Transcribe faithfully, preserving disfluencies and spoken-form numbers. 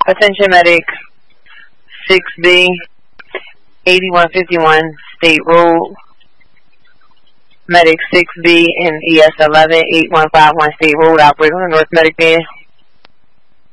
Attention medic six B, eighty-one fifty-one State Road. Medic six B and E S eleven, eight one five one State Road. Operator on the North Medic Band.